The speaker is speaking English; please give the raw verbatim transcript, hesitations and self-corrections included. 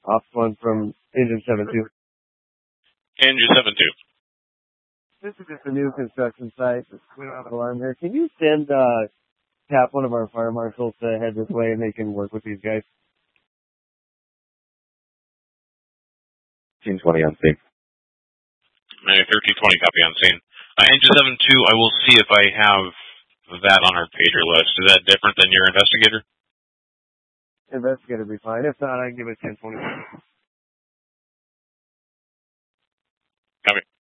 Off one from Engine seven two. Engine seven two. This is just a new construction site. We don't have an alarm here. Can you send, uh, tap one of our fire marshals to head this way and they can work with these guys? thirteen twenty on scene. thirteen twenty copy on scene. Uh, Engine seven two, I will see if I have that on our pager list. Is that different than your investigator? Investigator will be fine. If not, I can give it ten twenty. Copy.